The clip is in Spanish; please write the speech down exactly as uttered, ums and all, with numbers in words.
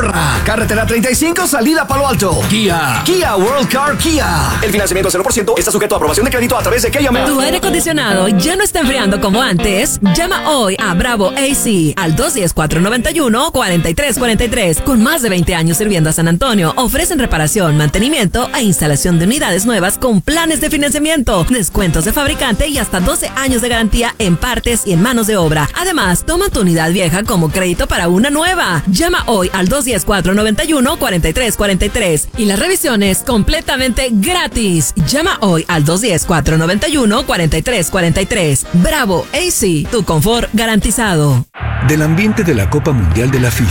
Sonora. Carretera treinta y cinco, salida Palo Alto. Kia. Kia World Car Kia. El financiamiento cero por ciento está sujeto a aprobación de crédito a través de K M L. ¿Tu aire acondicionado ya no está enfriando como antes? Llama hoy a Bravo A C al dos uno cero, cuatro nueve uno, cuatro tres cuatro tres. Con más de veinte años sirviendo a San Antonio, ofrecen reparación, mantenimiento e instalación de unidades nuevas con planes de financiamiento, descuentos de fabricante y hasta doce años de garantía en partes y en manos de obra. Además, toma tu unidad vieja como crédito para una nueva. Llama hoy al dos uno cero, cuatro nueve uno, cuatro tres cuatro tres y la revisión es completamente gratis. Llama hoy al dos uno cero, cuatro nueve uno, cuatro tres cuatro tres. Bravo A C, tu confort garantizado. Del ambiente de la Copa Mundial de la FIFA,